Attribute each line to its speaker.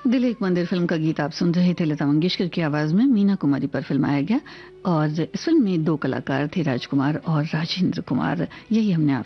Speaker 1: दिल एक मंदिर फिल्म का गीत आप सुन रहे थे। लता मंगेशकर की आवाज में मीना कुमारी पर फिल्माया गया और इस फिल्म में दो कलाकार थे, राजकुमार और राजेंद्र कुमार। यही हमने